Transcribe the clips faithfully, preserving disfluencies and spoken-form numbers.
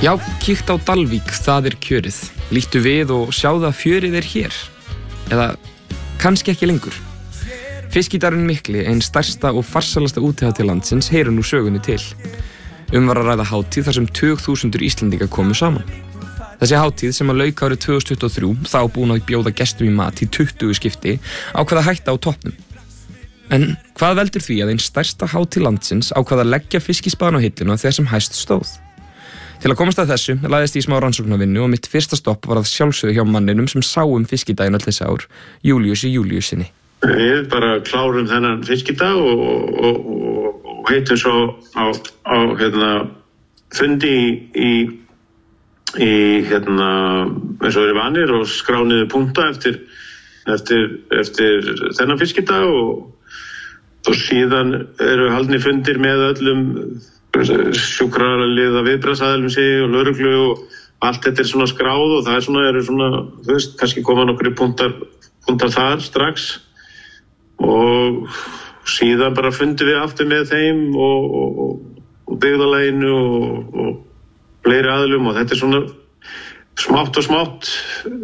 Já, kíkt á Dalvík, það er kjörið. Líttu við og sjáðu að fjörið er hér. Eða kannski ekki lengur. Fiskidagurinn mikli, ein stærsta og farsalasta útihátíð landsins, heyrir nú sögunni til. Um var að ræða hátíð þar sem tugþúsundir Íslendinga komu saman. Þessi hátíð sem að lauk árið tvö þúsund tuttugu og þrjú, þá búin að bjóða gestum í mat í tuttugu skipti, ákvað að hætta á toppnum. En hvað veldur því að ein stærsta hátíð landsins ákvað að leggja fiskispaðan á hilluna þegar sem hæst stóð? Til að komast að þessu lagðist ég í smá rannsóknarvinnu og mitt fyrsta stopp var að sjálfsögðu hjá manninum sem sá um fiskidaginn öll þessi ár, Júlíusi Júlíusinni. Við bara klárum þennan fiskidag og, og, og, og heitum svo á, á hérna, fundi í, í hérna, eins og eru vanir og skrániðu punkta eftir, eftir, eftir þennan fiskidag og, og síðan eru haldnir fundir með öllum sjúkraliða viðbragðsaðilum sig og lögreglu og allt þetta er svona skráð og það er svona, eru svona, þú veist, kannski koma nokkri punktar, punktar þar strax og síðan bara fundum við aftur með þeim og, og, og byggðarlaginu og, og fleiri aðilum og þetta er svona smátt og smátt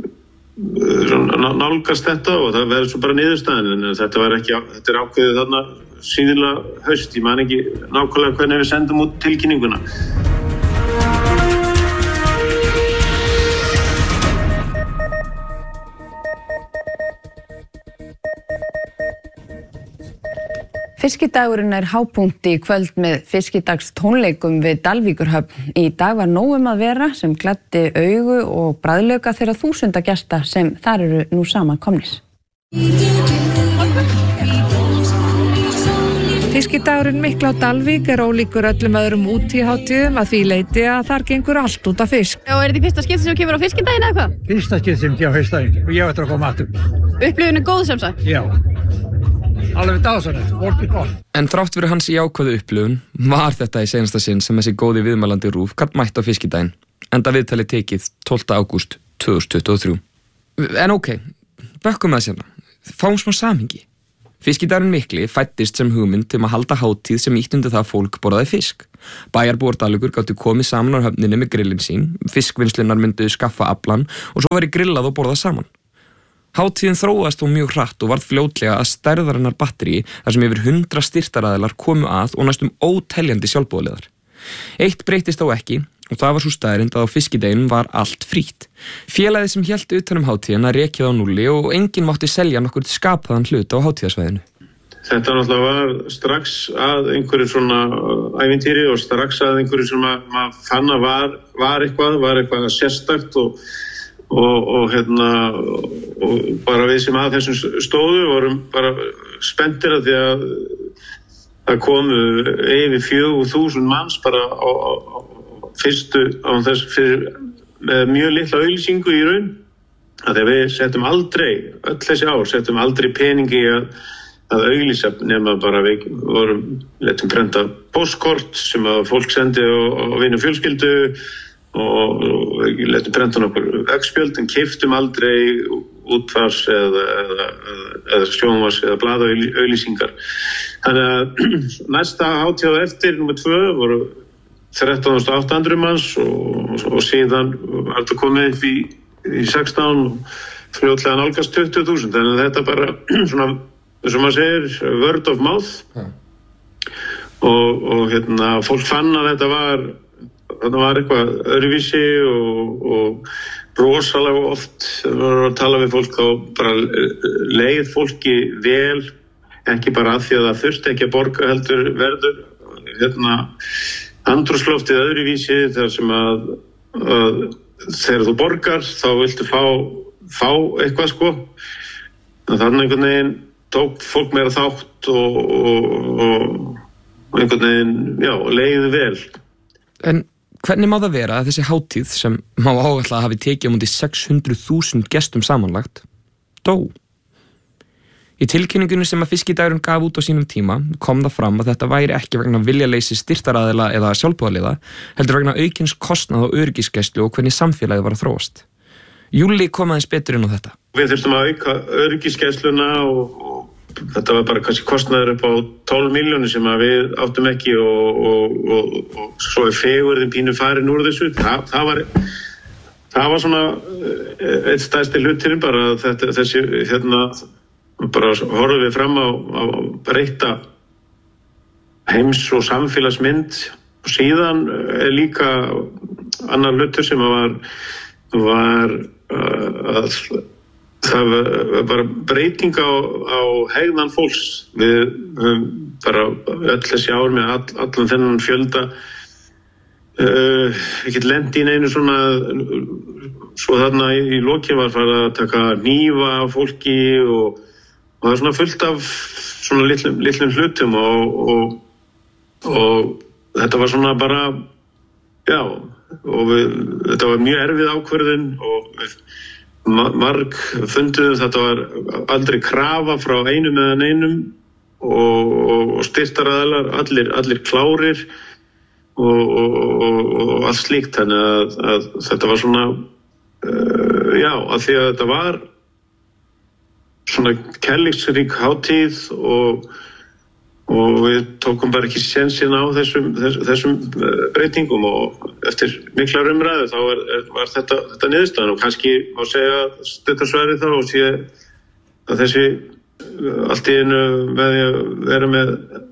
nálgast þetta og það verður svo bara niðurstaðan en þetta var ekki, þetta er ákveðið þarna síðulega haust, ég man ekki nákvæmlega hvernig við sendum út tilkynninguna. Fiskidagurinn er hápunkti í kvöld með fiskidags tónleikum við Dalvíkurhöfn. Í dag var nóg um að vera sem gladdi augu og bragðlauka þeirra þúsunda gesta sem þar eru nú saman komnir. Fiskidagurinn mikla á Dalvík er ólíkur öllum öðrum útihátíðum að því leyti að þar gengur allt út af fisk. Já, er þetta fyrsta skipti sem kemur á fiskidaginn eða hvað? Fyrsta skipti sem kemur á fiskidaginn og ég ætla að koma aftur. Upplifun er góð sem sagt? Já, alveg dásanlegt, fólk er gott. En þrátt fyrir hans jákvæðu upplifun var þetta í seinasta sinn sem þessi góði viðmælandi RÚV gat mætt á fiskidaginn, enda viðtalið tekið tólfta ágúst tvö þúsund tuttugu og þrjú. En ok, bökkum það sérna, fáum smá samhengi. Fiskidagurinn mikli fæddist sem hugmynd um að halda hátíð sem ýtti undir það að fólk borðaði fisk. Bæjarbúar Dalvíkur gátu komið saman á höfninni með grillin sín, fiskvinnslunar mynduðu skaffa aflann og svo væri grillað og borðað saman. Hátíðin þróaðist þó mjög hratt og varð fljótlega að stærðarinnar batteríi þar sem yfir hundra styrktaraðilar komu að og næstum óteljandi sjálfboðaliðar. Eitt breytist þó ekki og það var svo staðreynd að á fiskideginum var allt frítt. Félagið sem hélt utan um hátíðina rekið á núlli og enginn mátti selja nokkur skapaðan hlut á hátíðasvæðinu. Þetta náttúrulega var strax að einhverju svona ævintýri og strax að einhverju sem að maður fann að var, var eitthvað, var eitthvað sérstakt og, og, og, hérna, og bara við sem að þessum stóðu vorum bara spenntir að því að það komu yfir fjögur þúsund manns bara á, á, á fyrstu á þess fyrir með mjög litla auglýsingu í raun að þegar við settum aldrei öll þessi ár, settum aldrei peningi að, að auglýsa nema bara við vorum letum prenta postkort sem að fólk sendi og, og vinu fjölskyldu og, og letum prenta nokkur veggspjöld en keyptum aldrei útvars eða, eða, eða sjónvars eða blaða auglýsingar. Þannig að næsta hátíð eftir númer tvö voru þrettán þúsund átta hundruð manns og, og síðan var þetta komið upp í, í sextán og fljótlega nálgast tuttugu þúsund. Þannig að þetta bara svona, eins og maður segir, word of mouth mm. og, og hérna, fólk fann að þetta var, þetta var eitthvað öðruvísi og, og rosalega oft þegar maður var að tala við fólk þá bara leið fólki vel, ekki bara að því að það þurfti ekki að borga heldur verður hérna andrúmsloftið öðruvísi þar sem að, að þegar þú borgar þá viltu fá, fá eitthvað sko. Þannig einhvern veginn tók fólk meira þátt og, og, og einhvern veginn, já, leiði vel. En hvernig má það vera að þessi hátíð sem má áætla að hafi tekið um undir sex hundruð þúsund gestum samanlagt dó? Í tilkynningunni sem að fiskidagurinn gaf út á sínum tíma kom það fram að þetta væri ekki vegna viljaleysi styrktaraðila eða sjálfboðaliða, heldur vegna aukins kostnað og öryggisgæslu og hvernig samfélagið var að þróast. Júlí kom aðeins betur inn á þetta. Við þurftum að auka öryggisgæsluna og, og þetta var bara kannski kostnaður upp á tólf milljónir sem að við áttum ekki og, og, og, og svo er fegurðin pínu farin úr þessu. Það, það var það var svona eitt stærsti hluturinn bara þetta, þessi hérna bara horfum við fram á, á breyta heims- og samfélagsmynd og síðan er líka annar hlutur sem var, var uh, að það var bara breyting á, á hegðan fólks. Við höfum bara öll þessi ár með all, allan þennan fjölda uh, ekki lent í neinu svona svo þarna í, í lokin var farið að taka hnífa af fólki og, og það er svona fullt af svona litlum, litlum hlutum og, og, og þetta var svona bara já og við, þetta var mjög erfið ákvörðun og við marg funduðum þetta var aldrei krafa frá einum eða neinum og, og, og styrktaraðilar allir, allir klárir og, og, og, og allt slíkt þannig að, að þetta var svona uh, já, að því að þetta var svona kærleiksrík hátíð og og við tókum bara ekki sénsinn á þessum, þessum breytingum og eftir miklar umræðu þá var, var þetta, þetta niðurstaðan og kannski má segja stuttasvarið þá og sé að þessi allt í einu með því að vera með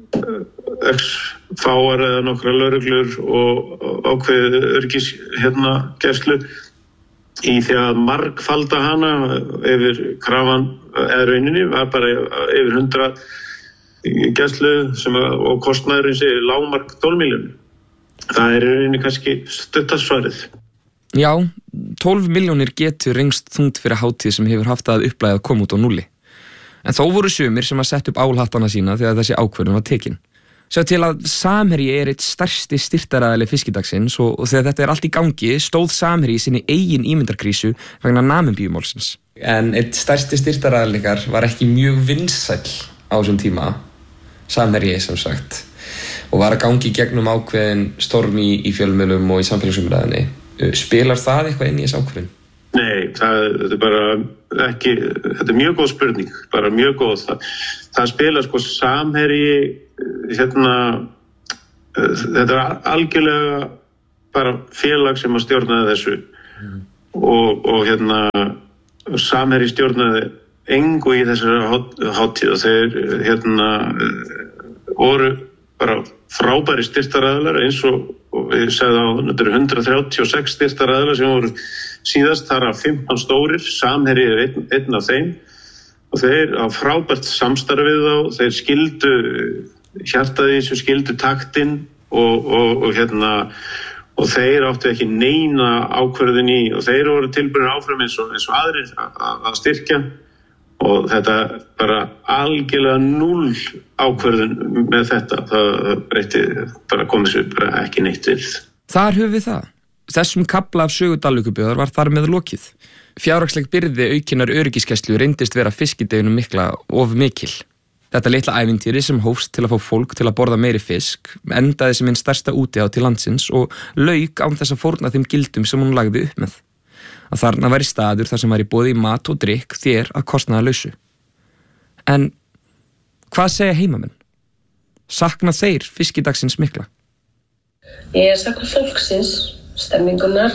x fáar eða nokkra lögreglur og ákveðið öryggis hérna gæslu í því að margfalda hana yfir krafan eða rauninni var bara yfir hundrað gæslu sem að, og kostnaðurinn sé lágmark tólf milljónir. Það er rauninni kannski stuttasvarið. Já, tólf milljónir getur reynst þungt fyrir hátíð sem hefur haft að upplæða að koma út á núlli. En þó voru sumir sem að setja upp álhattana sína þegar þessi ákvörðun var tekin. Sjá til að Samherji er eitt stærsti styrktaraðili fiskidagsins og, og þegar þetta er allt í gangi stóð Samherji í sinni eigin ímyndarkrísu vegna Namibíumálsins. En eitt stærsti styrktaraðili ykkar var ekki mjög vinsæll á þessum tíma. Samherji sem sagt og var að gangi gegnum ákveðin storm í, í fjölmiðlum og í samfélagsumræðinni. Spilar það eitthvað inn í þessu ákvörðun? Nei, það, þetta er bara ekki, þetta er mjög góð spurning, bara mjög góð. Það, það spilar sko Samherji, hérna, þetta er algjörlega bara félag sem að stjórnaði þessu mm. og, og hérna Samherji stjórnaði engu í þessari hátíð og þeir hérna voru bara frábæri styrktaraðilar eins og, og ég segði á þetta eru hundrað þrjátíu og sex styrktaraðilar sem voru síðast þar af fimmtán stórir, Samherji er einn, einn af þeim og þeir á frábært samstarfið þá, þeir skildu hjartaði þessu skildu taktinn og, og, og hérna og þeir áttu ekki neina ákvörðun í og þeir voru tilbúinir áfram eins og, eins og aðrir að styrkja og þetta bara algjörlega núll ákvörðun með þetta. Það breytti bara komið sér bara ekki neitt við. Þar höfum við það. Þessum kafla af sögu Dalvíkurbyggðar var þar með lokið. Fjárhagsleg byrði aukinnar öryggisgæslu reyndist vera fiskideginum mikla of mikil. Þetta litla ævintýri sem hófst til að fá fólk til að borða meiri fisk endaði sem einn stærsta útihátíð til landsins og lauk án þess að fórna þeim gildum sem hún lagði upp með. Að þarna væri staður þar sem væri boðið mat og drykk þér að kostnaða lausu. En hvað segja heimamenn? Sakna þeir fiskidagsins mikla? Ég sakna fólksins, stemmingunar,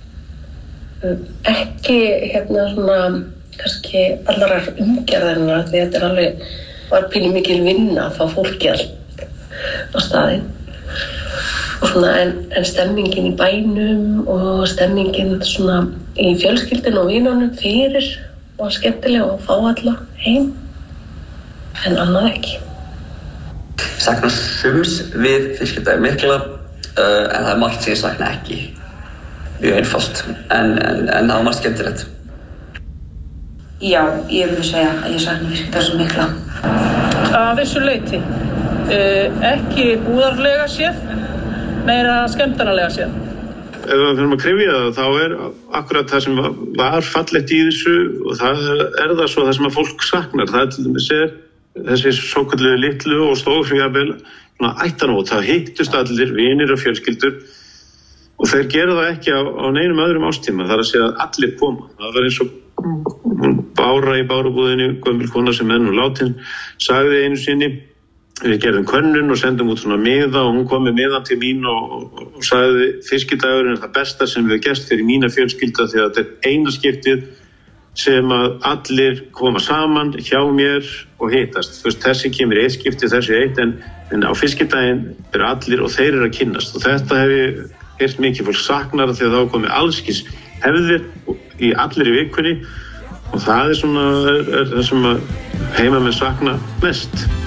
ekki hérna svona kannski allarar umgerðarinnar því þetta er alveg var pínu mikil vinna að fá fólki allt á staðinn. Og svona, en, en stemmingin í bænum og stemmingin svona í fjölskyldinu og vinunum fyrir var skemmtilega að fá alla heim en annað ekki. Sakna sums við fiskidag mikla uh, en það er margt sem ég sakna ekki. Mjög einfalt en, en, en það var margt skemmtilegt. Já, ég vil segja að ég sakna fiskidag sem mikla. Að vissu leyti. Uh, ekki búðarlega séð. meira skemmtarnalega séð. Ef við fyrir að krifja það, þá er akkurat það sem var fallegt í þessu og það er það svo það sem að fólk saknar. Það er til dæmis er þessi svokölluðu litlu og stóru jafnvel ættanót. Það hittust allir vinir og fjölskyldur og þeir gera það ekki á, á neinum öðrum ástíma. Það er að segja að allir koma. Það var eins og Bára í Bárubúðinni, gömul kona sem er nú látin, sagði einu sinni, við gerðum könnun og sendum út svona miða og hún kom með miðan til mín og, og, og sagði fiskidagurinn er það besta sem við gert fyrir mína fjölskylda því að þetta er eina skiptið sem að allir koma saman hjá mér og hittast. Fyrst, þessi kemur í eitt skipti, þessi eitt, en, en á fiskidaginn eru allir og þeir eru að kynnast og þetta hef ég heyrt mikið fólk saknar því að þá komið allskis hefðir í allir í vikunni og það er svona er, er það sem heimamenn sakna mest.